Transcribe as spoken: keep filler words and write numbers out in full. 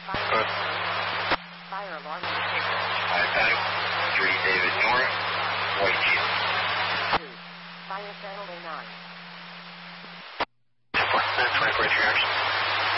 Good. Fire alarm. five five three David North, White Shield. two. Fire channel A nine. twenty-four, three hours.